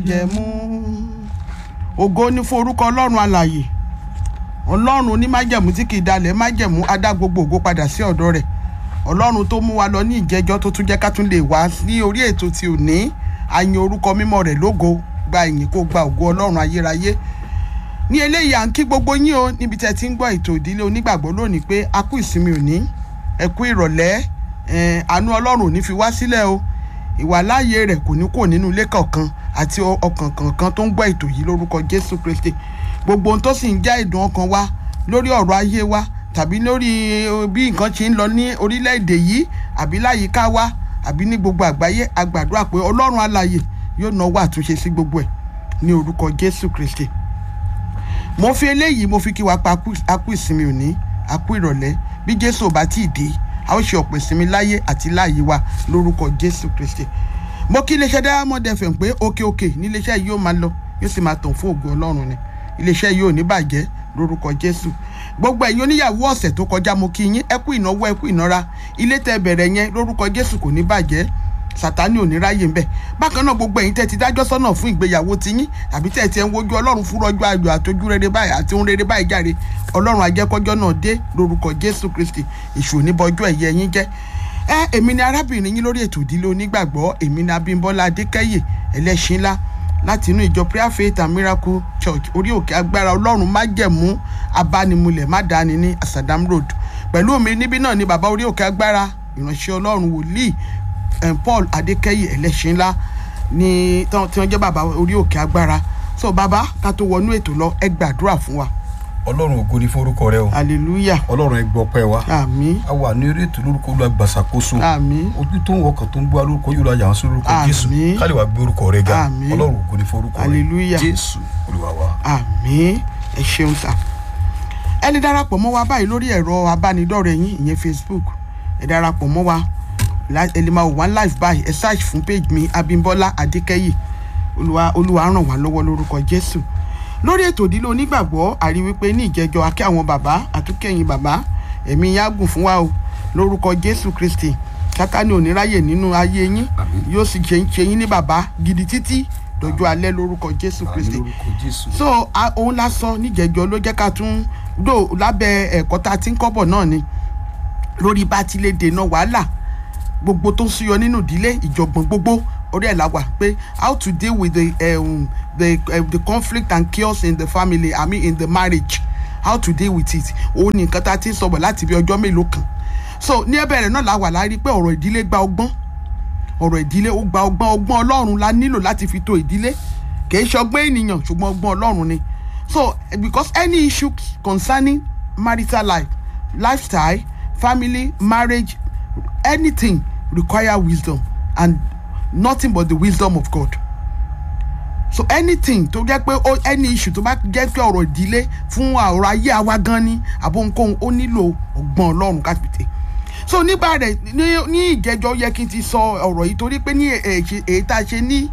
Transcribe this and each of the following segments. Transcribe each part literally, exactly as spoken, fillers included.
májẹ̀mú. Ògo ní fún orúkọ Ọlọ́run alààyè. Ọlọ́run onímájẹ̀mú tí kì í dalẹ̀ májẹ̀mú adá gbogbo ògo padà sí ọ̀dọ̀ rẹ̀. Ọlọ́run tó mú wa lọ ní ìjẹ́jọ́ tó tún jẹ́ ká tún lè wá ní orí ètò tí ò ní àyìn orúkọ mímọ́ rẹ̀ lógo, gba ìyìn kó gba ògo Ọlọ́run ayérayé. Ní eléyìí à ń kí gbogbo yín o níbi tẹ́ ti ń gbọ́ ètò ìdílé onígbàgbọ́ lónìí pé a kú ìsinmi òní, ẹ kú ìrọ̀lẹ́, àánú Ọlọ́run ò ní fi wá sílẹ̀ o. Ìwàláàyè rẹ̀ kò ní kò nínú ilé kọ̀ọ̀kan àti ọkàn kọ̀ọ̀kan tó ń gbọ́ ètò yìí lórúkọ Jésù Kristi. Gbogbo ohun tó sì ń já ìdùn ọkàn wa lórí ọ̀rọ̀ ayé wa tàbí lórí bí nǹkan ṣe ń lọ ní orílẹ̀-èdè yìí àbí láyìíká wa àbí ní gbogbo àgbáyé, a gbàdúrà pé Ọlọ́run alààyè yóò náwó àtúnṣe sí gbogbo ẹ̀ ní orúkọ Jésù Kristi. Mo fi eléyìí mo fi kí wa pa akú ìsinmi òní, akú ìrọ̀lẹ́. Bí Jésù ò bá tí ì dé, a ó ṣe ọ̀pọ̀ ìsinmi láyé àti láàyè wa lórúkọ Jésù Kristi. Mo kí iléeṣẹ́ Diamond F M pé òkè òkè ní iléeṣẹ́ yìí yóò máa lọ, yóò sì máa tàn fún ògo Ọlọ́run ni. Iléeṣẹ́ yìí ò ní bàjẹ́ lórúkọ Jésù. Gbogbo ẹ̀yin oníyàwó ọ̀sẹ̀ tó kọjá mo kí yín, ẹ kú ìnáwó ẹ kú ìnára. Ilé tẹ́ bẹ̀rẹ̀ yẹn lórúkọ Jésù kò ní bàjẹ́. Sátánì ò ní ráyè ńbẹ̀. Bákan náà gbogbo ẹ̀yin tẹ́ ti dájọ́ sọ́nà fún ìgbéyàwó tiyín tàbí tẹ́ ti ń wojú Ọlọ́run fún rọ́jọ́ ayọ̀ àtọ́jú rere báyìí àti ohun rere báyìí járe. Ọlọ́run á jẹ́ kọ́jọ́ náà dé lórúkọ Jésù Kristi. Èṣù ò ní bọjọ́ ẹ̀yẹ yín jẹ́. Ẹ èmi ni arábìnrin yín lórí ètò ìdílé onígbàgbọ́, èmi ni Abímbọ́lá Adékẹ́yè ẹlẹ́ṣin ńlá láti inú ìjọ Prayer Faith and Miracle Church orí òkè agbára Ọlọ́run májẹ̀mú abánimulẹ̀ mádàáni ní Asadam Road. Pẹ̀lú mi níbí náà ni bàbá orí òkè agbára ìránṣẹ́ Ọlọ́run wòlíì Paul Adékẹ́yè ẹlẹ́ṣin ńlá ní tí wọ́n jẹ́ bàbá orí òkè agbára. So bàbá ká tó wọnú ètò lọ ẹ gbàdúrà fún wa. Ọlọ́run ògo ni fún orúkọ rẹ o. Hallelujah. Ọlọ́run ẹ gbọ́ ọpẹ́ wa. Àmín. A wà ní eré ètò lórúkọ Olúwa gbàṣàkóso. Àmín. Ojú tó ń wọkàn tó ń gbọ́ lórúkọ yóò lọ àyà wọn sí lórúkọ Jésù. Àmín. Ká lè wá gbé orúkọ rẹ ga. Àmín. Ọlọ́run ògo ni fún orúkọ rẹ. Hallelujah. Jésù Olúwa wa. Àmín. Ẹ ṣeun sà. Ẹ lè darapọ̀ mọ́ wa báyìí lórí ẹ̀rọ abánidọ́rẹ̀ẹ́ yín ìyẹn Facebook. Ẹ darapọ̀ mọ́ wa ẹ lè máa wò wá live báyìí, ẹ search fún page mi Abímbọ́lá Adékẹ́yè. Olúwa Olúwa ràn wá lọ́wọ́ lórúkọ Jésù. Lórí ètò ìdílé onígbàgbọ́ àrí wípé ní ìjẹjọ akẹ́ àwọn bàbá àtúnkẹ́yìn bàbá ẹ̀mí yágùn fún wa o lórúkọ Jésù Kristi. Sátánì ò ní ráyè nínú ayé yín, yóò sì ṣe ṣe yín ní bàbá gidi títí dọjọ́ alẹ́ lórúkọ Jésù Kristi. So òun la sọ níjẹjọ ló jẹ́ ká tún dò lábẹ́ ẹ̀kọ́ tá a ti ń kọ́bọ̀ náà ni lórí bá ti lè dènà wàhálà gbogbo tó ń súyọ nínú ìdílé ìjọ̀gbọ̀n gbogbo orí ẹ̀ la wà pé how to deal with the um, the uh, the conflict and chaos in the family, I mean in the marriage, how to deal with it. Òun ni nǹkan tá a ti ń sọ̀bọ̀ láti bí ọjọ́ mélòó kan. So ní ẹ̀bẹ̀rẹ̀ náà la wà lárí pé ọ̀rọ̀ ìdílé gba ọgbọ́n ọ̀rọ̀ ìdílé ó gba ọgbọ́n ọgbọ́n Ọlọ́run la nílò láti fi tò ìdílé, kì í ṣọgbọ́n ènìyàn ṣùgbọ́n ọgbọ́n Ọlọ́run ni. So because any issue concerning marital life, lifestyle, family, marriage, anything require wisdom and nothing but the wisdom of God. So anything tó jẹ́ pé any issue tó bá jẹ́ pé ọ̀rọ̀ ìdílé fún ọ̀rọ̀ ayé àwa gan ni àbóǹkóhun ó nílò ọgbọ́n Ọlọ́run kápẹ́tẹ́. So nígbà rẹ̀ ní ìjẹ́jọ́ yẹ kí n ti sọ ọ̀rọ̀ yìí torí pé ní èyí tá a ṣe ní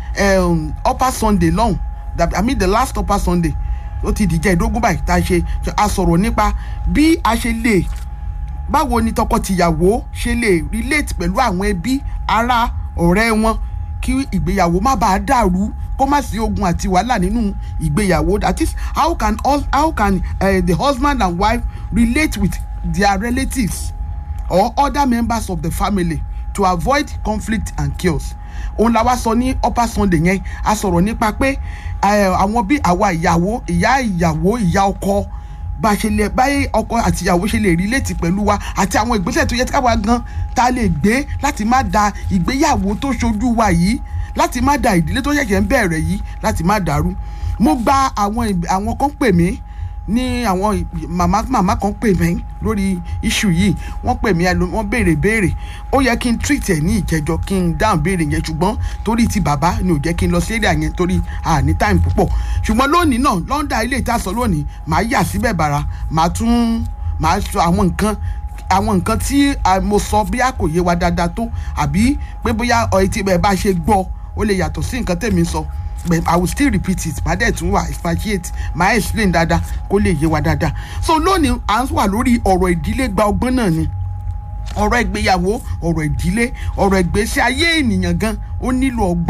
upper Sunday lọ́hùn, I mean the last upper Sunday ó ti dìjẹ́ ìdógún báyìí tá a ṣe a sọ̀rọ̀ nípa bí a ṣe lè báwo ni tọkọtìyàwó ṣe lè relate pẹ̀lú àwọn ẹbí ará ọ̀rẹ́ wọn kí ìgbéyàwó má bàa dàrú kó má sí ogun àti wàhálà nínú ìgbéyàwó. That is how can how can uh, the husband and wife relate with their relatives or other members of the family to avoid conflict and chaos. Òun la wá sọ ní upper Sunday yẹn a sọ̀rọ̀ nípa pé àwọn bí àwa ìyàwó ìyá ìyàwó ìyá ọkọ bá ṣe lè báyìí ọkọ àti ìyàwó ṣe lè relate pẹ̀lú wa àti àwọn ìgbésẹ̀ tó yẹ káwa gan ta lè gbé láti má da ìgbéyàwó tó ṣojú wa yìí, láti má da ìdílé tó ṣẹ̀ṣẹ̀ ń bẹ̀rẹ̀ yìí láti má dàrú. Mo gba àwọn àwọn kan pè mí ní àwọn màmá màmá kan pè mí lórí issue yìí, wọ́n pè mí wọ́n béèrè béèrè ó yẹ kí n treat ẹ̀ ní ìjẹ́jọ́ kí n dáhùn béèrè yẹn ṣùgbọ́n torí ti bàbá ni ò jẹ́ kí n lọ sí area yẹn torí a ní time púpọ̀. Ṣùgbọ́n lónìí náà lọ́ndà ilé ìtasọ̀ lónìí màá yà síbẹ̀ bàrà màá tún màá sọ àwọn nǹkan àwọn nǹkan tí mo sọ bí a kò yé wa dáadáa tó àbí pé bóyá ọ̀ẹ́ tí bẹ́ẹ̀ bá ṣe gbọ́ ó lè yàtọ̀ sí nǹkan tèmi sọ. But I will still repeat it. Màá dẹ̀ tún wà expatiate màá explain dáadáa kó lè yé wa dáadáa. So lónìí à ń wà lórí ọ̀rọ̀ ìdílé gba ọgbọ́n náà ni. Ọ̀rọ̀ ìgbéyàwó, ọ̀rọ̀ ìdílé, ọ̀rọ̀ ìgbésí ayé ènìyàn gan ó nílò ọgbọ́n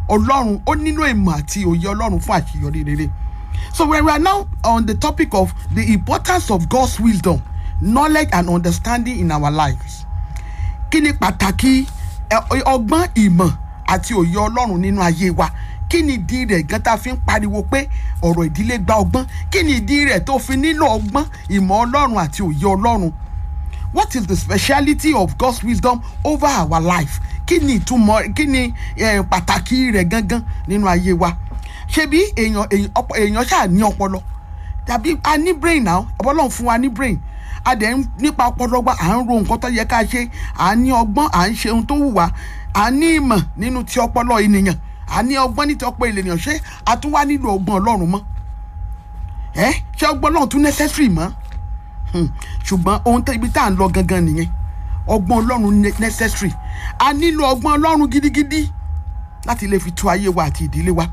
Ọlọ́run, ó nílò ìmọ̀ àti òye Ọlọ́run fún àṣeyọrí rere. So when we are now on the topic of the importance of God's wisdom, knowledge and understanding in our lives. Kí ni pàtàkì ọgbọ́n, ìmọ̀ àti òye Ọlọ́run nínú ayé wa? Kí ni ìdí rẹ̀ gan tá fi ń pariwo pé ọ̀rọ̀ ìdílé gba ọgbọ́n? Kí ni ìdí rẹ̀ tó fi nílò ọgbọ́n, ìmọ̀ Ọlọ́run àti òye Ọlọ́run? What is the speciality of God's wisdom over our life? Kí ni ìtumọ̀, kí ni pàtàkì rẹ̀ gangan nínú ayé wa? Ṣebí èèyàn èèyàn ṣáà ní ọpọlọ, tàbí a ní brain now, Ọlọ́run fún wa ní brain. A dẹ̀ ń nípa ọpọlọ wa, à ń ro nǹkan tó yẹ ká ṣe, à ní ọgbọ́n, à ń ṣe ohun tó wù wá, à ní ìmọ̀ nínú ti ọpọlọ ènìyàn, à ní ọgbọ́n ní ti ọpọlọ ènìyàn. Ṣé a tún wá nílò ọgbọ́n Ọlọ́run mọ́? Ẹ́ ṣé ọgbọ́n Ọlọ́run tún necessary mọ́? Ṣùgbọ́n ohun tó ibi tá à ń lọ gangan nìyẹn. Ọgbọ́n Ọlọ́run necessary. A nílò ọgbọ́n Ọlọ́run gidigidi láti lè fi tú ayé wa àti ìdílé wa.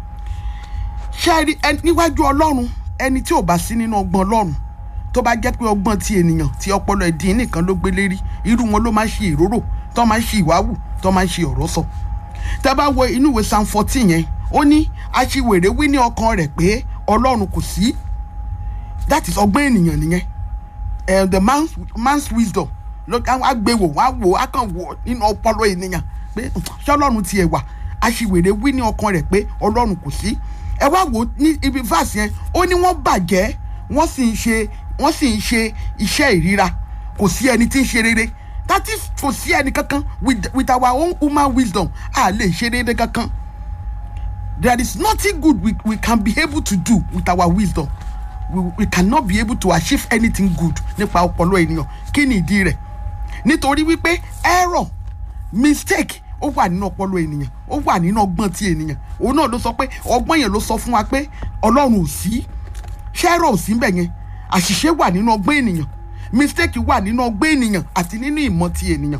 Ṣé rí níwájú Ọlọ́run ẹni tí ò bá sí nínú ọgbọ́n Ọlọ́run, tó bá jẹ́ pé ọgbọ́n ti ènìyàn, tí ọpọlọ ẹ̀dín nìkan ló gbé lérí, irú wọn ló máa ń ṣe ìróró, tó máa ń ṣe ìwáwù, tó máa ń ṣe ọ̀rọ̀ sọ. Tá bá wo inú ìwé Psalm fourteen yẹn, ó ní aṣiwèrè wí ní ọkàn rẹ̀ pé Ọlọ́run kò sí. That is ọgbọ́n ènìyàn nìyẹn. Uh, the man's, man's wisdom. Look, á gbé wò, wá wò, á kàn wò nínú ọpọlọ ènìyàn pé ṣé Ọlọ́run tiẹ̀ wà? Aṣiwèrè wí ní ọkàn rẹ̀ pé Ọlọ́run kò sí. Ẹ wá wò ní ibi verse yẹn, ó ní wọ́n bàjẹ́, wọ́n sì ń ṣe wọ́n sì ń ṣe iṣẹ́ ìríra, kò sí ẹni tí ń ṣe rere. That is, kò sí ẹni kankan with with our own human wisdom, a lè ṣe rere kankan. There is nothing good we, we can be able to do with our wisdom. We, we cannot be able to achieve anything good nípa ọpọlọ ènìyàn. Kí ni ìdí rẹ̀? Nítorí wípé error, mistake ó wà nínú ọpọlọ ènìyàn, ó wà nínú ọgbọ́n ti ènìyàn. Òun náà ló sọ pé ọgbọ́n yẹn ló sọ fún wa pé Ọlọ́run ò sí. Ṣé error ò sí ńbẹ̀ yẹn? Àṣìṣe wà nínú ọgbọ́n ènìyàn, mistake wà nínú ọgbọ́n ènìyàn àti nínú ìmọ̀ ti ènìyàn.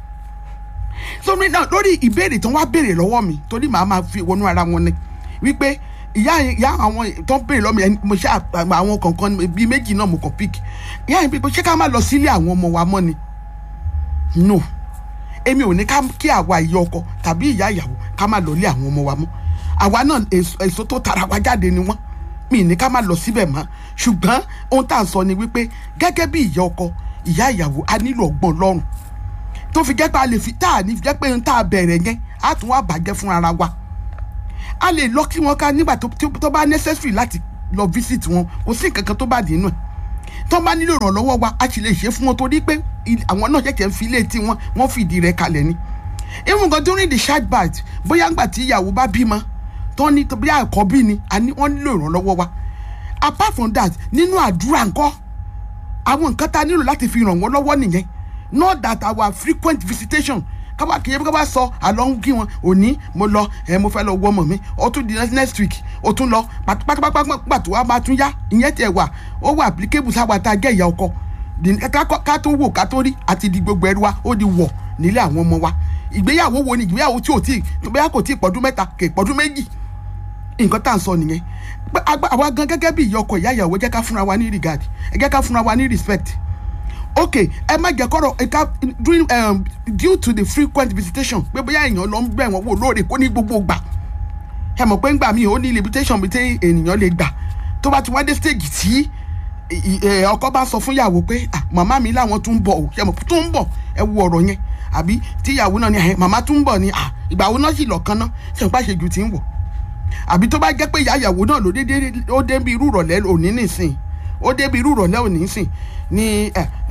So now lórí ìbéèrè tó wá béèrè lọ́wọ́ mi, torí màá máa fi wọnú ara wọn ni wípé ìyá ìyá àwọn tó ń béèrè lọ́wọ́ mi, mo ṣe àwọn kankan bíi méjì náà mo kàn pick. Ìyá yẹn pé ṣé ká má lọ sílé àwọn ọmọ wa mọ́ ni? No, èmi ò ní ká kí àwa ìyá ọkọ tàbí ìyá ìyàwó ká má lọ lé àwọn ọmọ wa mọ́. Àwa náà èso tó tara wa jáde ni wọ́n. Mi ní ká má lọ síbẹ̀ mọ́. Ṣùgbọ́n ohun tá à ń sọ ni wípé gẹ́gẹ́ bí ìyá ọkọ, ìyá ìyàwó, a nílò ọgbọ́n Ọlọ́run tó fi jẹ́ pé a lè fi tá à ní jẹ́ pé ohun tá a bẹ̀rẹ̀ yẹn á tún wá bàjẹ́ fún ara wa. A lè lọ kí wọn ká nígbà tó bá necessary láti lọ visit wọn, kò sí nǹkan kan tó bá dínú ẹ̀. Tó bá nílò ìrànlọ́wọ́ wa, a sì lè ṣe fún wọn torí pé àwọn náà ṣẹ̀ṣẹ̀ ń fi ilé tí wọn wọ́n fìdí rẹ̀ kalẹ̀ ni. Even gan during the childbirth, bóyá ńgbà tí ìyàwó bá bímọ tó ní bí àkọ́bí ni, wọ́n nílò ìrànlọ́wọ́ wa. Apart from that, nínú àdúrà ńkọ́, àwọn nǹkan tá a nílò láti fi ràn wọ́n lọ́wọ́ nìyẹn. Not that our frequent visitation, káwá kìí ká wá sọ àlọ́ ń kí wọn, òní mo lọ ẹ mo fẹ́ lọ wọ ọmọ mi, ó tún di next week ó tún lọ pátápátá pàtó wá bá tún yá, ìyẹn tiẹ̀ wà ó wà applicable sáwà tá a jẹ́ ìyá ọkọ. Ká tó wò ká tó rí àti di gbogbo ẹrú wa ó di wọ̀ nílé àwọn ọmọ wa. Ìgbéyàwó wo ni ìgbéyàwó tí ò tí bóyá kò tí ì pọ̀dún mẹ́ta kè pọ̀dún méjì. Nǹkan tá à ń sọ nìyẹn. Àwa gan gẹ́gẹ́ bí ìyá ọkọ ìyá ìyàwó, jẹ́ ká fúnra wa ní regard, ẹ jẹ́ ká fúnra wa ní respect. Okay, ẹ má jẹ́ kọ́rọ̀ ẹ̀ka during um, due to the frequent visitation pé bóyá èèyàn lọ ń gbẹ̀ wọ́n wò lóore kó ní gbogbo gbà. Ẹ mọ̀ pé ńgbà míì ó ní limitation bí tí ènìyàn lè gbà. Tó bá ti wá dé stage tí ọkọ bá sọ fún ìyàwó pé màmá mi láwọn tún ń bọ̀ ò, ṣe mọ̀ tún ń bọ̀, ẹ wo ọ̀rọ̀ yẹn. Àbí tí ìyàwó náà ní màmá tún ń bọ̀ ní ìgbà wo náà sì lọ̀kan náà, ṣe ń pàṣẹ ju ti ń wọ̀. Àbí tó bá jẹ́ pé ìyá ìyàwó náà ló dédé ó dé bí irú ìrọ̀lẹ́ òní nìsín, ó dé bí irú ìrọ̀lẹ́ òní nìsín ní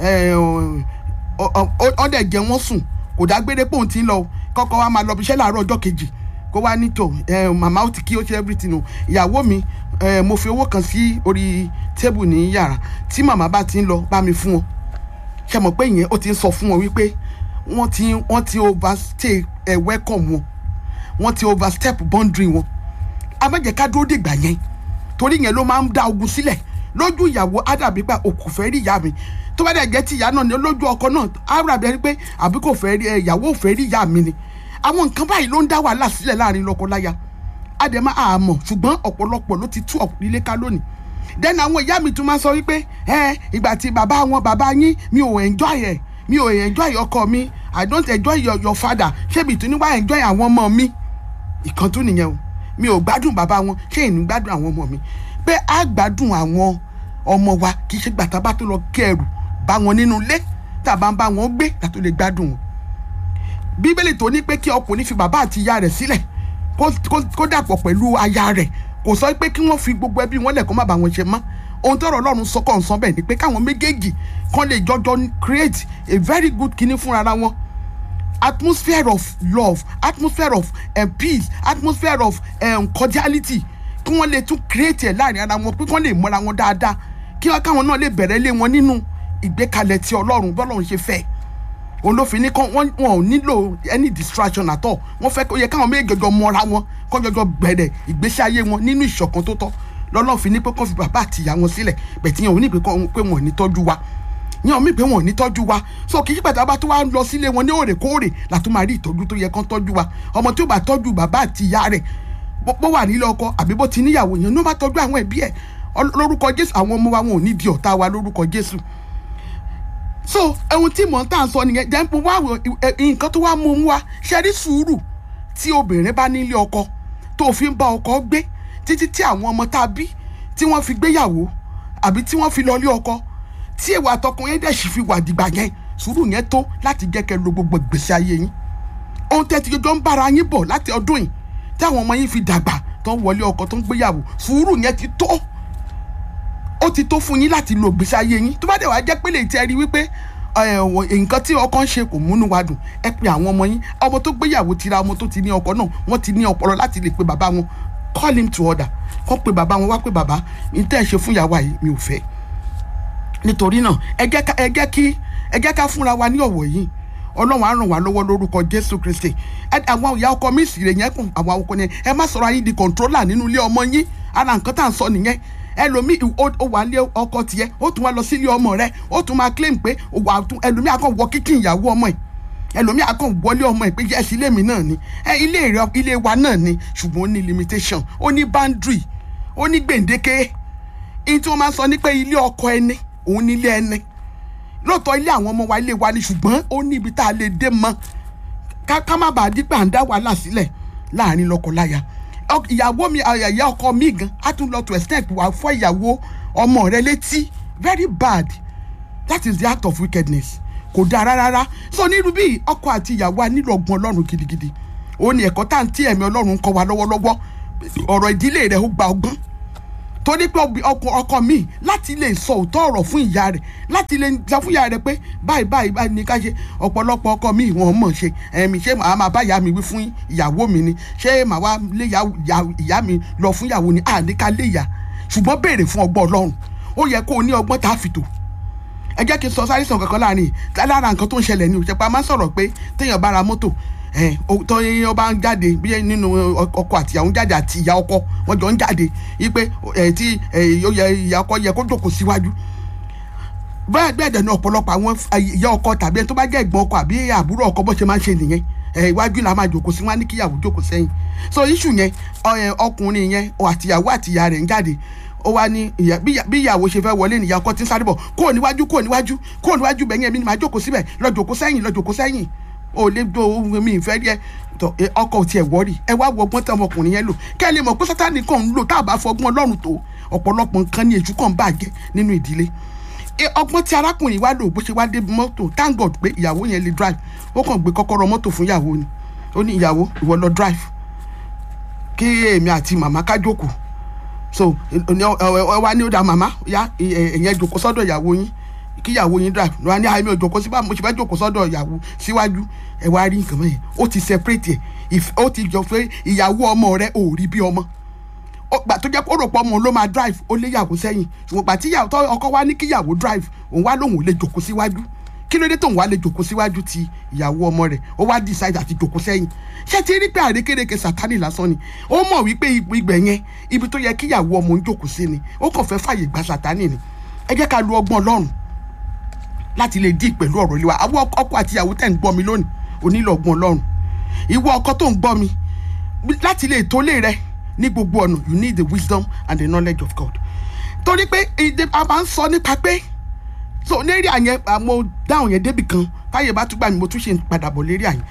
ọ̀dẹ̀ jẹ́ wọ́n sùn, kò dágbére pé òun ti ń lọ, kọ́kọ́ wa máa lọ ibiṣẹ́ láàárọ̀ ọjọ́ kejì kó wá nítò màmá ó ti kí ó ṣe everything o, ìyàwó mi mo fi owó kan sí orí tébù ní yàrá, tí màmá bá ti ń lọ bá mi fún wọn. Ṣe mọ̀ pé ìyẹn ó ti ń sọ fún wọn wípé wọ́n ti wọ́n ti overstay ẹ̀ welcome wọn, wọ́n ti overstep boundary wọn. A má jẹ́ ká dúró dìgbà yẹn, torí yẹn ló máa ń dá ogun sílẹ̀ lójú ìyàwó. Á dàbí pé o kò fẹ́ rí ìyá mi, tó bá dẹ̀ jẹ́ ti ìyá náà ni lójú ọkọ náà á dàbí pé àbí kò fẹ́ rí ìyàwó ò fẹ́ rí ìyá mi ni. Àwọn nǹkan báyìí ló ń dá wàhálà sílẹ̀ láàrin lọ́kọláya. Á dẹ̀ máa àmọ̀, ṣùgbọ́n ọ̀pọ̀lọpọ̀ ló ti tú ilé ká lónìí. Then àwọn ìyá mi tún máa sọ wípé ẹ ìgbà tí bàbá wọn bàbá yín mi ò enjoy ẹ̀, mi ò enjoy ọkọ mi, I don't enjoy your, your father, ṣébi tún ní wá enjoy àwọn ọmọ mi. ìkan tún nìyẹn o mi ò gbádùn bàbá wọn ṣé ìní gbádùn àwọn ọmọ mi pé á gbádùn àwọn ọmọ wa kì í ṣe gbàtà bá tó lọ kẹrù bá wọn nínú ilé tàbá ń bá wọn gbé látó lè gbádùn wọn. bíbélì tó ní pé kí ọkùnrin fi bàbá àti ìyá rẹ̀ sílẹ̀ kó dàpọ̀ pẹ̀lú aya rẹ̀ kò sọ pé kí wọ́n fi gbogbo ẹbí wọn lẹ̀ kó má bá wọn ṣe mọ́. ohun tọ́rọ̀ Ọlọ́run sọ kàn sọ bẹ́ẹ̀ ni pé káwọn méjèèjì kan lè jọjọ create a very good kinní fúnra wọn, atmosphere of love, atmosphere of um, peace, atmosphere of um, cordiality, kí wọ́n lè tún create ẹ̀ láàrin ara wọn pé kí wọ́n lè mọ́ra wọn dáadáa kí wọ́n káwọn náà lè bẹ̀rẹ̀ lé wọn nínú ìgbékalẹ̀ tí Ọlọ́run bọ́lọ́run ṣe fẹ́. òun ló fi ní kán wọn ò nílò any distraction at all. wọ́n fẹ́ kó yẹ káwọn méjì jọjọ mọ́ra wọn kó jọjọ bẹ̀rẹ̀ ìgbésí ayé wọn nínú ìṣọ̀kan tó tọ́. lọ́lọ́run fi ní pé kán fi bàbá àti ìyá wọn sílẹ̀ bẹ̀tì yẹn ò ní pé wọn ò ní tọ́jú wa yẹn ò mí pé wọn ò ní tọ́jú wa so kì í pàtàkì bá tó wá lọ sílé wọn ní òrèkóòrè látó máa rí ìtọ́jú tó yẹ kán tọ́jú wa. ọmọ tí ó bá tọ́jú bàbá àti ìyá rẹ̀ bó wà nílé ọkọ àbí bó ti níyàwó yẹn ló má tọ́jú àwọn ẹbí ẹ̀ lórúkọ Jésù àwọn ọmọ wa wọn ò ní di ọ̀tá wa lórúkọ Jésù. so ohun tí mò ń tà ń sọ nìyẹn jẹ́ pé wá nǹkan tó wá mú un wá ṣe rí sùúrù tí obìnrin bá nílé ọkọ tó fi ń bá ọkọ gbé títí tí àwọn ọmọ tá a bí tí wọ́n fi gbéyàwó àbí tí wọ́n fi lọ lé ọkọ tí èèwọ̀ àtọkùn yẹn dẹ̀ sì fi wà dìgbà yẹn sùúrù yẹn tó láti jẹ́ kẹ́ lo gbogbo ìgbésí ayé yín. ohun tẹ́ ti jọjọ́ ń bára yín bọ̀ láti ọdún yìí tí àwọn ọmọ yín fi dàgbà tó ń wọlé ọkọ tó ń gbéyàwó sùúrù yẹn ti tó ó ti tó fún yín láti lo ìgbésí ayé yín. tó bá dẹ̀ wá jẹ́ pé lè tẹ́ rí wípé nǹkan tí ọkọ ń ṣe kò múnú wa dùn ẹ pé àwọn ọmọ yín ọmọ tó gbéyàwó ti ra ọmọ tó ti ní ọkọ náà wọ́n ti ní ọpọlọ láti lè pe bàbá wọn call him to order kó pe bàbá wọn wá pé bàbá ní tẹ́ ẹ ṣe fún ìyàwó yìí mi ò fẹ́. nítorí náà ẹ jẹ́ kí ẹ jẹ́ ká fúnra wa ní ọ̀wọ̀ yìí Ọlọ́run á ràn wá lọ́wọ́ lórúkọ Jésù Kristi. àwọn ìyá ọkọ mi sì rè yẹn kùn àwọn ọkọ yẹn ẹ má sọ̀rọ̀ ayé di controller nínú ilé ọmọ yín ara nǹkan tá à ń sọ nìyẹn. ẹlòmíì ó wà lé ọkọ tiẹ̀ ó tún wá lọ sílé ọmọ rẹ̀ ó tún máa claim pé ẹlòmíì akọ wọ kíkì ìyàwó ọmọ ẹ̀ ẹlòmíì akọ wọlé ọmọ ẹ̀ pé yẹ ilé mi náà ni ẹ ilé rẹ ilé wa náà ni ṣùgbọ́n ó ní limitation ó ní boundary ó ní gbèǹdéke. ihun tí wọ́n máa ń sọ ní pé ilé ọkọ ẹni òun ní ilé ẹni lóòótọ́ ilé àwọn ọmọ wa ilé wa ni ṣùgbọ́n ó ní ibi tá a lè dé mọ́ ká má bàa dípẹ́ à ń dá wàhálà sílẹ̀ láàrin lọ́kọláya. ìyàwó mi ìyá ọkọ mi gan á tún lọ to extent wà fọ́ ìyàwó ọmọ rẹ létí very bad that is the act of wickedness kò dáa rárá. so nírú bí ọkọ àti ìyàwó a nílò ọgbọ́n Ọlọ́run gidigidi ó ní ẹ̀kọ́ tá à ń tí ẹ̀mí Ọlọ́run kọ́ wa lọ́wọ́lọ́wọ́ ọ̀rọ̀ ìdílé rẹ̀ ó gba ọgbọ́n torí pé ọkọ mi láti lè sọ òótọ́ ọ̀rọ̀ fún ìyá rẹ̀ láti lè sọ fún ìyá rẹ̀ pé báyìí báyìí báyìí ní ká ṣe ọ̀pọ̀lọpọ̀ ọkọ mi ìwọ̀n mọ̀ ṣe ẹ̀mí ṣé màá máa bá ìyá mi wí fún ìyàwó mi ni ṣé màá wá lé ìyá mi lọ fún ìyàwó ni àní ká lé ìyá ṣùgbọ́n béèrè fún ọgbọ́n Ọlọ́run ó yẹ kó o ní ọgbọ́n tá a fi tò. ẹ jẹ́ kí n sọ sáré sàn kankan láàrin lára nǹkan tó ń ṣẹlẹ̀ ní òṣèpá máa ń sọ̀rọ̀ pé téèyàn bá ra mọ́tò ẹ tó yẹn ọba ń jáde bí nínú ọkọ àti ìyàwó ń jáde àti ìyá ọkọ wọn jọ ń jáde wípé ẹ tí ìyá ọkọ yẹ kó jókòó síwájú bẹ́ẹ̀ bẹ́ẹ̀ dẹ̀ ní ọ̀pọ̀lọpọ̀ àwọn ìyá ọkọ tàbí ẹni tó bá jẹ́ ẹ̀gbọ́n ọkọ àbí àbúrò ọkọ bó ṣe máa ń ṣe nìyen ẹ iwájú la máa jókòó sí wọn ní kíyàwó jókòó sẹ́yìn so issue yẹn ọkùnrin yẹn àti ìyàwó àti ìyá rẹ̀ ń jáde ó wá ní bí ìyàwó ṣe fẹ́ wọlé nìyá ọkọ tí ń sáré bọ̀ kúrò níwájú kúrò níwájú kúrò níwájú bẹ̀yẹn mi ni màá jókòó síbẹ̀ lọ jókòó sẹ́yìn lọ jókòó sẹ́yìn o lè do ohun mi ìfẹ́ rí ẹ tọ ọkọ ò tiẹ̀ wọ́ọ̀rì ẹ wá wọ ọgbọ́n tí ọmọkùnrin yẹn lò kẹ́ ẹ lè mọ̀ pé Sátánì kàn ń lò tá a bá fọgbọ́n Ọlọ́run tó ọ̀pọ̀lọpọ̀ nǹkan ní èṣù kàn bàjẹ́ nínú ìdílé. ọgbọ́n tí arákùnrin wá lò bó ṣe wá dé mọ́tò thank God pé ìyàwó yẹn lè drive ó kàn gbé kọ́kọ́rọ́ mọ́tò fún ìyàwó ni ó ní ìyàwó ìwọ lọ drive kí èmi àti màmá ká jókòó so ẹ wá ní ó da màmá ya ẹ̀yẹn jókòó sọ́dọ̀ ìyàwó yín kíyàwó yín drive ló wá ní àìmí òjòkó sí bá mo ṣe fẹ́ jókòó sọ́dọ̀ ìyàwó síwájú ẹ wá rí nǹkan mẹ́yìn ó ti separate ẹ̀ ó ti jọ pé ìyàwó ọmọ rẹ ò rí bí ọmọ gbà tó jẹ́ kó rò pọ̀ ọmọ ló máa drive ó lé ìyàwó sẹ́yìn ṣùgbọ́n gbà tí ọkọ wá ní kíyàwó drive òun wá lòun ò lè jókòó síwájú kí ló dé tóun wá lè jókòó síwájú ti ìyàwó ọmọ rẹ̀ ó wá decide àti jókòó sẹ́yìn ṣé ti rí pé àrékérekè Sátánì lásán ni ó mọ̀ wípé ibẹ̀ yẹn ibi tó yẹ kíyàwó ọmọ ń jókòó sí ni ó kàn fẹ́ fàyè gba Sátánì ni ẹ jẹ́ ká lu ọgbọ́n Ọlọ́run láti lè dí pẹ̀lú ọ̀rọ̀ ilé wa àwọn ọkọ àti ìyàwó tẹ̀ ń gbọ́ mi lónìí onílò ọgbọ́n Ọlọ́run ìwọ ọkọ tó ń gbọ́ mi láti lè tó lé rẹ ní gbogbo ọ̀nà you need the wisdom and the knowledge of God torí pé a máa ń sọ nípa pé so lérí àyẹn mo dáhùn yẹn débì kan táyé bá tún gbà mí mo tún ṣe ń padà bọ̀ lérí àyẹn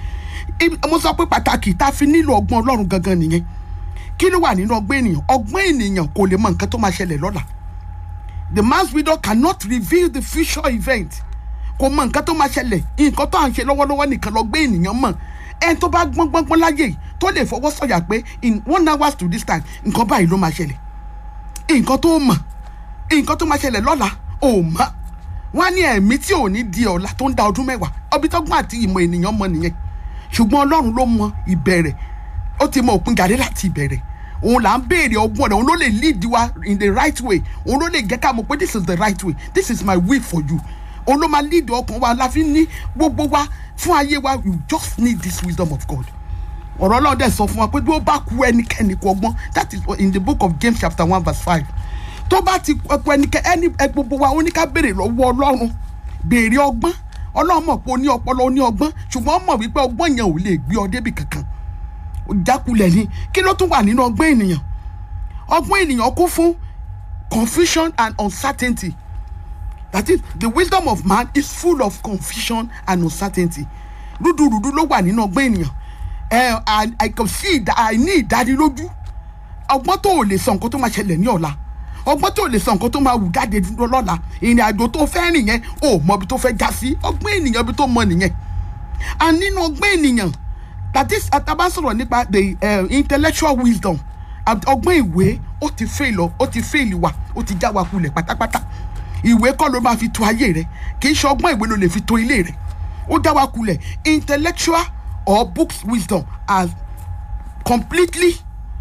mo sọ pé pàtàkì tá a fi nílò ọgbọ́n Ọlọ́run gangan nìyẹn. Kí ló wà nínú ọgbọ́n ènìyàn? Ọgbọ́n ènìyàn kò lè mọ nǹkan tó máa ṣẹlẹ̀ lọ́la. The man's widow cannot reveal the future event. Kò mọ nǹkan tó máa ṣẹlẹ̀, nǹkan tó à ń ṣe lọ́wọ́lọ́wọ́ nìkan lọ́gbọ́n ènìyàn mọ̀. Ẹni tó bá gbọ́n gbọ́n gbọ́n láyé tó lè fọwọ́ sọ̀yà pé in one hour to this time nǹkan báyìí ló máa ṣẹlẹ̀. Nǹkan tó mọ̀, nǹkan tó máa ṣẹlẹ̀ lọ́la ò mọ̀. Wọ́n á ní ẹ̀mí tí ò ní di ọ̀la tó ń da ọdún mẹ́wàá. Ọbí tọ́gbọ́n àti ìmọ̀ ènìyàn mọ̀ nìyẹn. Ṣùgbọ́n Ọlọ́run ló mọ ìbẹ̀rẹ̀. Ó ti mọ òpin gàdé láti ìbẹ̀rẹ̀. Òun là ń béèrè ọgbọ́n rẹ̀, òun ló lè lead wa in the right way. Òun ló lè jẹ́ ká mọ̀ pé this is the right way. This is my will for you. Òun ló máa lead ọkàn wa la fi ní gbogbo wa fún ayé wa. You just need this wisdom of God. Ọ̀rọ̀ Ọlọ́run dẹ̀ sọ fún wa pé bí ó bá kú ẹnikẹ́ni kú ọgbọ́n, that is in the book of James chapter one verse five. Tó bá ti kú ẹnikẹ́ni gbogbo wa ó ní ká béèrè lọ́wọ́ Ọlọ́run, béèrè ọgbọ́n. Ọlọ́run mọ̀ pé ó ní ọpọlọ, ó ní ọgbọ́n, ṣùgbọ́n ó mọ̀ wípé ọgbọ́n yẹn ò lè gbé ọ débì kankan. Jákulẹ̀ ni. Kí ló tún wà nínú ọgbọ́n ènìyàn? Ọgbọ́n ènìyàn kún fún confusion and uncertainty. That is, the wisdom of man is full of confusion and uncertainty. Rúdurùdu ló wà nínú ọgbọ́n ènìyàn. Eh, I, I can see that I need ìdánilójú. Ọgbọ́n tó ò lè sọ nǹkan tó máa ṣẹlẹ̀ ní ọ̀la. Ọgbọ́n tó ò lè sọ nǹkan tó máa wù jáde lọ́la. Ìrìn àjò tó fẹ́ rìn yẹn ò mọ ibi tó fẹ́ já sí. Ọgbọ́n ènìyàn ibi tó mọ nìyẹn. And nínú ọgbọ́n ènìyàn, that is, àtàbá sọ̀rọ̀ nípa the uh, intellectual wisdom. Ọgbọ́n ìwé ó ti fail ọ, ó ti fail wa, ó ti já wa kulẹ̀ pátápátá. Ìwé kọ́ ló máa fi to ayé rẹ̀, kì í ṣe ọgbọ́n ìwé ló lè fi to ilé rẹ̀. Ó já wa kulẹ̀. Intellectual or books wisdom has completely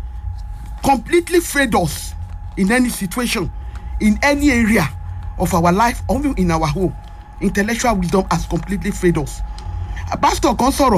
completely failed us in any situation, in any area of our life, or even in our home. Intellectual wisdom has completely failed us. A pastor kan sọ̀rọ̀,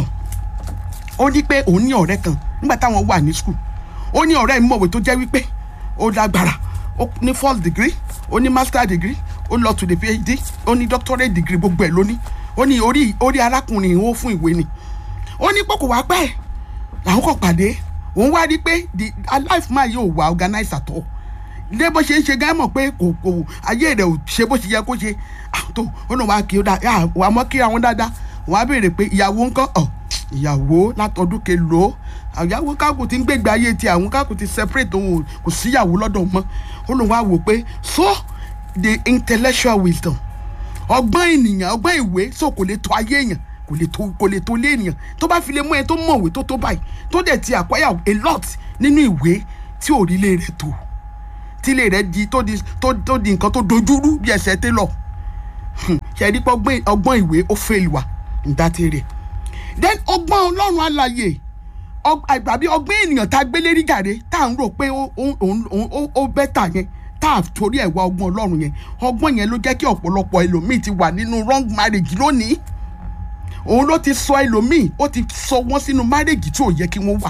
ó ní pé òun ní ọ̀rẹ́ kan nígbà táwọn wà ní school. Ó ní ọ̀rẹ́ ìmọ̀wé tó jẹ́ wípé ó lágbára, ó ní first degree, ó ní master degree, ó lọ to the PhD, ó ní doctorate degree, gbogbo ẹ̀ lóní. Ó ní orí orí arákùnrin ó fún ìwé ni. Ó ní pé kò wá pẹ́ làwọn kò pàdé. Òun wá rí pé the life máa yóò wà organize at all. Ilé bó ṣe ń ṣe gán mọ̀ pé kò kò ayé rẹ̀ ò ṣe bó ṣe yẹ kó ṣe. Àtò ó náà wá kí ó dá wà mọ́ kí àwọn dáadáa. Wọ́n á béèrè pé ìyàwó ńkọ́ ọ̀ ìyàwó látọdún kelòó. Àyàwó káàkó ti ń gbégbé ayé ti àwọn káàkó ti separate òun kò síyàwó lọ́dọ̀ mọ́. Ó lóun wá wò pé so the intellectual wisdom, ọgbọ́n ènìyàn, ọgbọ́n ìwé, so kò lè tó ayé èèyàn, kò lè tó kò lè tó lé ènìyàn. Tó bá fi lè mú ẹ tó mọ̀wé tó tó báyìí, tó dẹ̀ ti acquire a lot nínú ìwé tí ò rí lé rẹ̀ tó, tí lè rẹ̀ di tó di tó tó di nǹkan tó dojúrú bí ẹsẹ̀ télọ̀. Ṣe rí pé ọgbọ́n ọgbọ́n ìwé ó fail wa in that area. Then ọgbọ́n Ọlọ́run alààyè, àgbàbí ọgbọ́n ènìyàn tá a gbé lérí gàre tá à ń rò pé ó ó ó bẹ́tà yẹn, tá a torí ẹ̀ wá ọgbọ́n Ọlọ́run yẹn. Ọgbọ́n yẹn ló jẹ́ kí ọ̀pọ̀lọpọ̀ ẹlòmíì ti wà nínú wrong marriage lónìí. Òun ló ti sọ ẹlòmíì, ó ti sọ wọ́n sínú marriage tí ò yẹ kí wọ́n wà.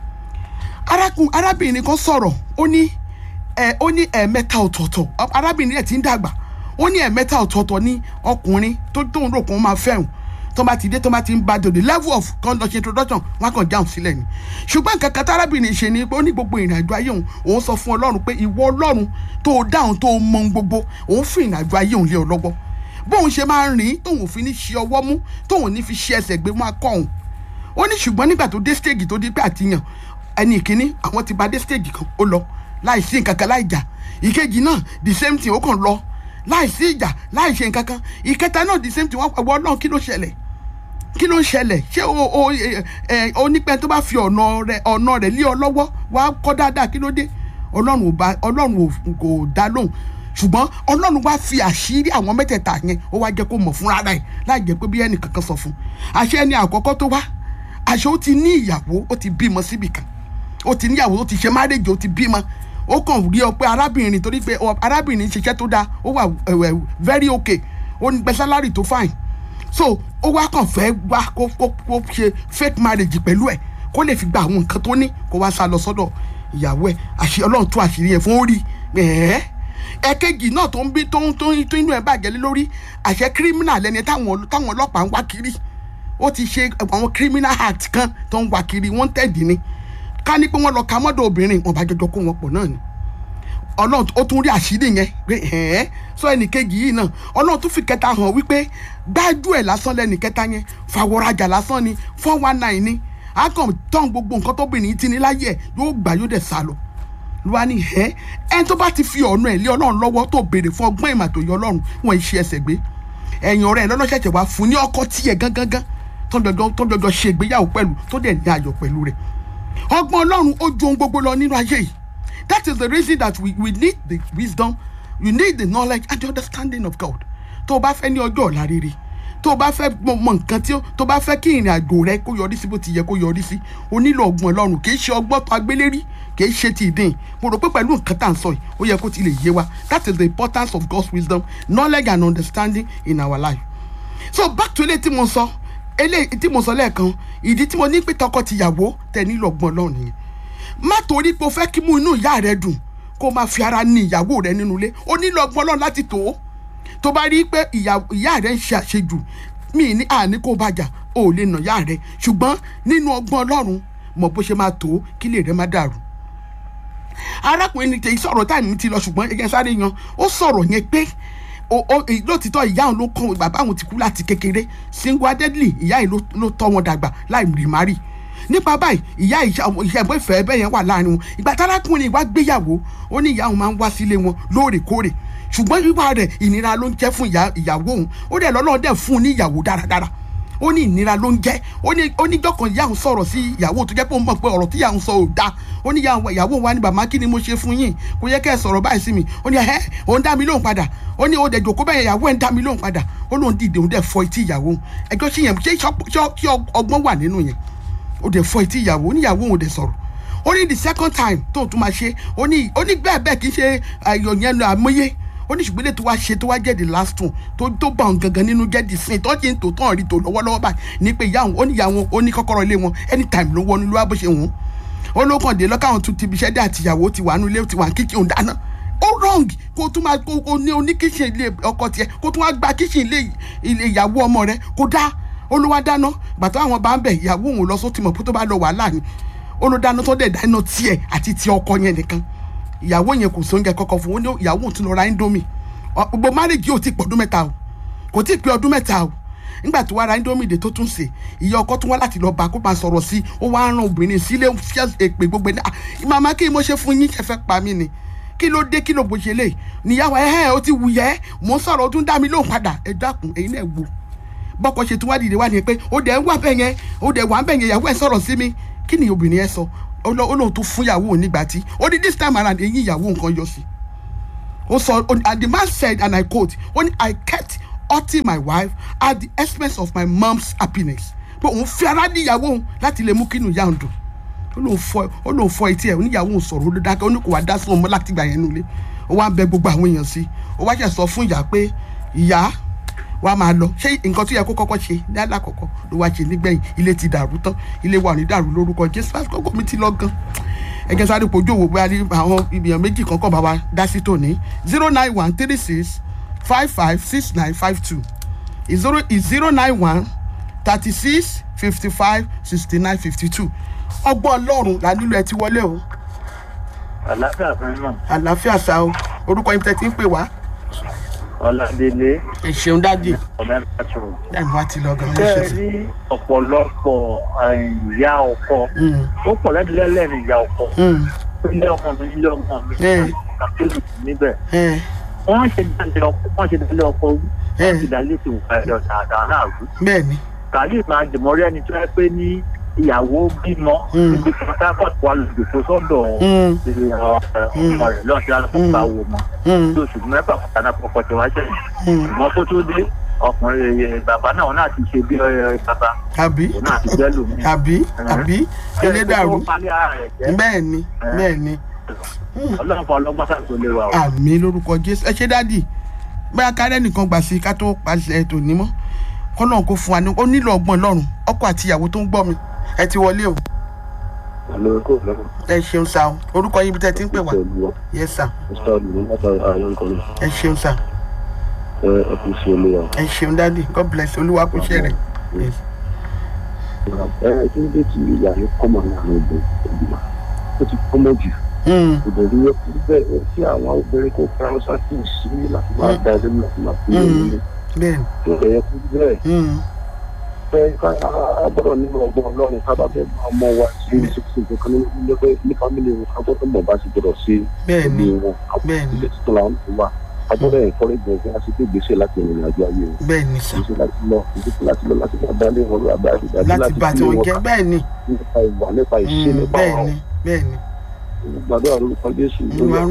Arákùn arábìnrin kan sọ̀rọ̀, ó ní ẹ ó ní ẹ̀ẹ̀mẹ́ta ọ̀tọ̀ọ̀tọ̀. Arábìnrin ẹ̀ ti ń dàgbà. Ó ní ẹ̀ẹ̀mẹ́ta ọ̀tọ̀ọ̀tọ̀ ní ọkùnrin tó tóun rò kó máa fẹ́hùn. Tó bá ti dé tó bá ti ń bá the level of conduct introduction wọn kàn dáhùn sílẹ̀ ni. Ṣùgbọ́n nǹkan kan tárábìnrin ṣe ni pé ó ní gbogbo ìrìnàjò ayé òun òun sọ fún Ọlọ́run pé ìwọ Ọlọ́run tó dáhùn tó mọ gbogbo òun fún ìrìnàjò ayé òun lé ọ lọ́wọ́. Bóun ṣe máa ń rìn tóun fi ní ṣe ọwọ́ mú tóun ní fi ṣe ẹsẹ̀ gbé máa kọ́ òun. Ó ní ṣùgbọ́n nígbà tó dé stage tó di pé àtìyàn ẹni ìkíní àwọn ti bá dé stage kan ó lọ láì sí nǹkan kan láì jà. Ìkejì náà the same thing ó kàn lọ láì sí ìjà láì ṣe nǹkan kan. Ìkẹta náà the same thing wọ́n wọ́n náà kí ló ṣẹlẹ̀ kí ló ń ṣẹlẹ̀ ṣé o o ẹ onípẹ́ tó bá fi ọ̀nà rẹ̀ ọ̀nà rẹ̀ lé ọ lọ́wọ́ wá kọ́ dáadáa kí ló dé. Ọlọ́run ò bá Ọlọ́run kò dá lóhùn, ṣùgbọ́n Ọlọ́run wá fi àṣírí àwọn mẹ́tẹ̀ẹ̀ta yẹn ó wá jẹ́ kó mọ̀ fúnra rẹ̀ láì jẹ́ pé bí ẹnì kankan sọ fún. Àṣẹ ẹni àkọ́kọ́ tó wá àṣẹ ó ti ní ìyàwó, ó ti bímọ síbì kan, ó ti níyàwó, ó ti ṣe marriage, ó ti bímọ. Ó kàn rí ọ pé arábìnrin torí pé arábìnrin ṣiṣẹ́ tó dáa, ó wà very okay, ó ní gbẹ salary tó fine, so ó wá kàn fẹ́ wá kó kó kó ṣe fake marriage pẹ̀lú ẹ̀ kó lè fi gba àwọn nǹkan tó ní kó wá sá lọ sọ́dọ̀ ìyàwó ẹ̀. Àṣírí Ọlọ́run tú àṣírí ẹ̀ fún orí ẹ̀ẹ́. Ẹ̀kejì náà tó ń bí tó ń tó ń tó inú ẹ̀ bàjẹ́ lé lórí àṣẹ criminal lẹ́ni táwọn táwọn ọlọ́pàá ń wá kiri. Ó ti ṣe àwọn criminal act kan tó ń wá kiri wanted ni. Ká ní pé wọ́n lọ ka mọ́dọ̀ obìnrin wọn bá jọjọ kó wọn pọ̀ náà ni. ọlọ́run ó tún rí àṣírí yẹn pé ẹ̀ẹ́ sọ ẹnìkejì yìí náà ọlọ́run tún fi kẹta hàn wípé gbájú ẹ̀ lásán lẹ́nìkẹta yẹn fàwọ̀rajà lásán ni four one nine ni a kàn tán gbogbo nǹkan tó bìnrin tí ní láyé ẹ̀ yóò gbà yóò dẹ̀ sá lọ lùwà ní ẹ̀ ẹni tó bá ti fi ọ̀nà ẹ̀ lé ọlọ́run lọ́wọ́ tó béèrè fún ọgbọ́n ìmọ̀ àtòyẹ ọlọ́run wọn ì ṣe ẹsẹ̀ gbé ẹ̀yìn ọ̀rẹ́ ẹ̀ lọ́lọ́ṣẹ̀ṣẹ̀ wá fún ní ọkọ tiẹ̀ gangan tó jọjọ ṣe ìgbéyàwó pẹ̀lú tó dẹ̀ ní ayọ̀ pẹ̀lú rẹ̀ ọgbọ́n ọlọ́run ó ju ohun gbogbo lọ nínú ayé yìí. That is the reason that we, we need the wisdom, you need the knowledge and the understanding of God. Tó o bá fẹ́ ní ọjọ́ ọ̀la rere, tó o bá fẹ́ mọ nǹkan tí ó, tó o bá fẹ́ kí ìrìn àjò rẹ kó yọrí sí bó ti yẹ kó yọrí sí, o nílò ọgbọ́n ọlọ́run kì í ṣe ọgbọ́n tó agbélérí, kì í ṣe ti ìdín. Mo rò pé pẹ̀lú nǹkan tá à ń sọ yìí, ó yẹ kó ti lè yé wa. That is the importance of God's wisdom, knowledge and understanding in our life. So back to eléyìí tí mo sọ, eléyìí tí mo sọ lẹ́ẹ̀kan, ìdí tí mo ní pé tọkọ-tìyàwó tẹ nílò ọgbọ́n ọlọ́run nìyẹn. Má torí pé o fẹ́ kí mú inú ìyá rẹ dùn kó máa fi ara ní ìyàwó rẹ nínú ilé o nílò ọgbọ́n ọlọ́run láti tó o tó bá rí i pé ìyá rẹ ń ṣe àṣejù mí ní àní kó bàjá o ò lè nà ìyá rẹ ṣùgbọ́n nínú ọgbọ́n ọlọ́run mọ̀ bó ṣe máa tó kí lè rẹ má dàrú. arákùnrin ní tèyí sọ̀rọ̀ táìmù ti lọ ṣùgbọ́n ẹgbẹ́ sáré yan ó sọ̀rọ̀ yẹn pé lótìtọ́ ìyá òun ló kọ́ bàbá òun ti kú láti kékeré single-handedly ìyá yìí ló tọ́ wọn dàgbà láì rìmárì nípa báyìí ìyá ìṣàbọ̀ ìfẹ́ bẹ́ẹ̀ yẹn wà láàrin wọn ìgbà tárákùnrin wa gbéyàwó ó ní ìyá òun máa ń wá sílé wọn lóòrèkóòrè ṣùgbọ́n wíwá rẹ̀ ìnira ló ń jẹ́ fún ìyàwó òun ó dẹ̀ lọ́lọ́ dẹ̀ fún un ní ìyàwó dáradára ó ní ìnira ló ń jẹ́ ó ní jọ́kan ìyá òun sọ̀rọ̀ sí ìyàwó tó jẹ́ pé ó mọ̀ pé ọ̀rọ̀ tí ìyá òun sọ ò dáa ó ní ìyàwó wa ní bàbá kí ni mo ṣe fún yín kò yẹ kẹ́ ẹ sọ̀rọ̀ báyìí sí mi ó ní ẹ̀ òun dá mi lóhùn padà ó ní ó dẹ̀ jòkó bẹ́ẹ̀ ìyàwó ẹ̀ ń dá mi lóhùn padà ó lóun dìde òun dẹ̀ fọ etí ìyàwó ẹjọ́ sí yẹn ṣé ọgbọ́n wà nínú yẹn ó dẹ̀ fọ etí ìyàwó oníyàwó òun dẹ̀ sọ̀rọ̀ ó ní the second time tó tún máa ṣe ó ní ó ní bẹ́ẹ̀ bẹ́ẹ̀ kì í ṣe ayọ̀ yẹn lọ àmọ́yé ó ní ṣùgbọ́n ilé tó wá ṣe tó wá jẹ́ the last one tó tó bá òun gangan nínú jẹ́ the sin tó ṣe ń tò tán rí tó lọ́wọ́lọ́wọ́ báyìí ní pé ìyá òun ó ní ìyá òun ó ní kọ́kọ́rọ́ ilé wọn anytime ló wọnú lówó bó ṣe wọ́n ó ló kàn dé lọ́kàwọn tún ti bí iṣẹ́ dé àtìyàwó ti wà nú ilé ti wà kíkì òun dáná ó wrong kó tún máa kó ní oní kíṣìn ilé ọkọ tiẹ̀ kó tún wá gba kíṣìn ilé ìyàwó ọmọ rẹ̀ kó dá olúwa dáná gbàtọ́ àwọn bá ń bẹ̀ ìyàwó òun lọ sóti mọ̀ pé tó bá lọ wàhálà ni olùdáná tó dẹ̀ dáná tiẹ̀ àti ti ọkọ yẹn nìkan ìyàwó yẹn kò sóúnjẹ kọ́kọ́ fún ó ní ìyàwó òun tún lọ ra indomie gbogbo marriage yóò ti pọ̀ ọdún mẹ́ta o kò tí ì pé ọdún mẹ́ta o nígbà tó wá ra indomie dé tó tún ṣe ìyá ọkọ tún wá láti lọ bá kó máa sọ̀rọ̀ sí ó wá rán obìnrin sílé èpè gbogbo ní màmá kí mo ṣe fún yín ṣe fẹ́ pa mí ni kí ló dé kí ló bó ṣe lè níyàwó ẹ̀ ẹ́ ó ti wùyẹ́ mò ń sọ̀rọ̀ ó tún dá mi lóhùn padà ẹ dákun ẹ̀yin náà wò bọ́kọ ṣe tún wá dìde wá ní pé ó dẹ̀ ń wá bẹ́ẹ̀ yẹn ó dẹ̀ wá bẹ́ẹ̀ yẹn ìyàwó ẹ̀ sọ̀rọ̀ sí mi kí ni obìnrin yẹn sọ ó lóun tún fún ìyàwó òun nígbà tí ó ní this time around eyín ìyàwó nǹkan yọ sí ó sọ and the man said and I quote only I kept hurting my wife at the expense of my mom's happiness pé òun fi ara ní ìyàwó òun láti lè mú kínú ìyá òun dùn ó lóun fọ ó lóun fọ etí ẹ̀ oníyàwó òun sọ̀rọ̀ olódàkẹ́ ó ní kò wá dá sí òun mọ́ láti gbà yẹn nulẹ̀ ó wá ń bẹ gbogbo àwọn èèyàn sí ó wá ṣe sọ fún ìyá pé ìyá wa máa lọ ṣé nǹkan tó yẹ kó kọ́kọ́ ṣe ní alákọ̀ọ́kọ́ ló wá ṣe nígbẹ̀yìn ilé ti dàrú tán ilé wa ò ní dàrú lórúkọ Jésù àkókò mi ti lọ gan ẹgẹ sáré pojú òwò bóyá ní àwọn ìbìyàn méjì kankan bá wa dá sí tòní zero nine one three six five five six nine five two zero zero nine one thirty six fifty five sixty nine fifty two ọgbọ́n ọlọ́run là nílò ẹ ti wọlé o. àlàáfíà fún náà. àlàáfíà sá o orúkọ yín tẹ́ ti ń pè wá. Ọládélé. ẹ ṣeun dáàdì. ọ̀mẹ́ pàtó. dáàdì wá ti lọ gan-an. bẹ́ẹ̀ rí ọ̀pọ̀lọpọ̀ ìyá ọkọ ó pọ̀ lẹ́dílẹ́lẹ́ ní ìyá ọkọ ilé ọmọ mi ilé ọmọ mi kàkiri níbẹ̀ wọ́n ṣe dalẹ̀ ọkọ wọ́n ṣe dalẹ̀ ọkọ wọ́n ṣe dalẹ̀ tí wọ́n fẹ́ lọ dáadáa náà rú. bẹ́ẹ̀ni. kàlí máa dìmọ́rí ẹni tó yẹ pé ní ìyàwó bímọ níbi tí wọ́n pọ̀ wà lójútó sọ́dọ̀ ọmọ rẹ̀ lọ́sẹ̀ alákọ̀ọ́bá wo mọ́ tó oṣù mẹ́fà pàtàkì pọ̀pọ̀ tí wọ́n ṣẹ̀yìn ìmọ̀ kó tó dé ọkùnrin bàbá náà náà ti ṣe bí bàbá àbí náà ti jẹ́ lómi àbí àbí elédàrú bẹ́ẹ̀ni bẹ́ẹ̀ni. ọlọ́run fún ọlọ́gbọ́n sàkó lè wà o. àmì lórúkọ Jésù ẹ ṣe dádì bóyá kárẹ́ nìkan gbà sí ká tó paṣẹ ètò nímọ̀ kọ́nà kó fún wa ní ó nílò ọgbọ́n lọ́rùn ọkọ àti ìyàwó tó ń gbọ́ mi ẹ ti wọlé o. ẹ ṣeun sá o orúkọ yín bí tẹ́ ti ń pè wá. yes sir. ẹ ṣeun sá. ẹ ṣeun dádì God bless olúwa kó ṣe rẹ. ẹ kí n dé tí ìyá yẹn kọ́mọ ní àwọn ọgbọ̀n ìgbìmọ̀ ó ti kọ́mọ jù kò dẹ̀ rí ẹkú bẹ́ẹ̀ tí àwọn obìnrin kò fẹ́ ọ́n sáà sí láti máa da ẹgbẹ́ láti máa fi lóyún tó dẹ̀ ẹkú bẹ́ẹ̀ fẹ́ ká gbọ́dọ̀ nínú ọgbọ́n ọlọ́run ká bá fẹ́ ọmọ wa sí ìṣèkùsì kankan ní fámìlì wọn ká gbọ́dọ̀ mọ̀ bá sì gbọ́dọ̀ sí ẹbí wọn àwọn ilé tuntun làwọn tó wà a gbọ́dọ̀ encourage ẹ̀ láti gbé gbèsè láti ìrìn àjò ayé wọn. bẹ́ẹ̀ ni sà. gbèsè láti lọ gbèsè láti lọ láti bá dálé wọn lọ àbá ìdájọ́ láti bá tí wọ́n jẹ́ bẹ́ẹ̀ ni. nípa ìwà nípa ìṣe nípa ọ̀rọ̀. bẹ́ẹ̀ ni bẹ́ẹ̀ ni. gbàdúrà lórúkọ Jésù.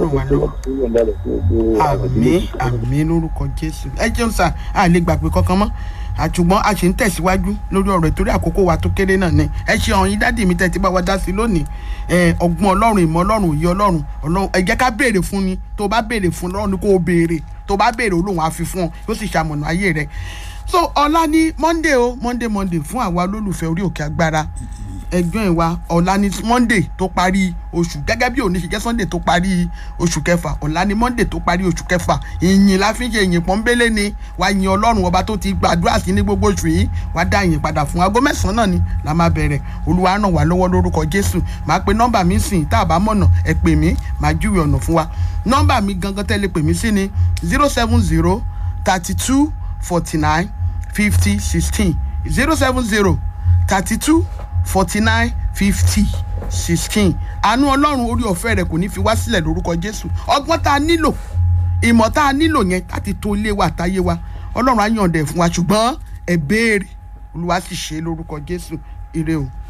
àmín àmín lórúkọ Jésù. ẹ jẹun sà á lè gbàgbé kankan mọ́ àtùgbọ́n a sì ń tẹ̀síwájú lórí ọ̀rọ̀ ìtorí àkókò wa tó kéré náà ni ẹ ṣe ọ̀yin dádì mi tẹ́tí bá wa dá sí lónìí ọgbọ́n ọlọ́run ìmọ̀ ọlọ́run òye ọlọ́run ọlọ́run ẹ jẹ́ ká béèrè fún ni tó bá béèrè fún ọlọ́run ni kó o béèrè tó bá béèrè olóhùn á fi fún ọ yóò sì ṣamọ̀nà ayé rẹ. so ọ̀la ní monday o monday monday fún àwa olólùfẹ́ orí òkè agbára ẹgbẹ́ ìwà ọ̀la ní monday tó parí oṣù gẹ́gẹ́ bí òní ṣe jẹ́ sunday tó parí oṣù kẹfà ọ̀la ní monday tó parí oṣù kẹfà ìyìn la fi ń ṣe ìyìn pọ́nbélé ni wàá yin ọlọ́run ọba tó ti gbàdúrà sí ní gbogbo oṣù yìí wàá dá ìyìn padà fún aago mẹ́sàn-án náà ni la máa bẹ̀rẹ̀ olúwa ràn wá lọ́wọ́ lórúkọ jésù máa pe nọ́mbà mi sìn tá a bá mọ̀nà ẹ pè mí máa júwe ọ̀nà fún wa nọ́mbà mi gangan tẹ́lẹ̀ pè mí sí ni zero seven zero thirty two forty nine fifty sixteen zero seven zero thirty two forty nine fifty sixteen àánú ọlọ́run orí ọ̀fẹ́ rẹ̀ kò ní fi wá sílẹ̀ lórúkọ jésù ọgbọ́n tá a nílò ìmọ̀ tá a nílò yẹn láti tó ilé wa àtayé wa ọlọ́run á yànda ẹ̀ fún wa ṣùgbọ́n ẹ béèrè olúwa sì ṣe lórúkọ jésù ire o.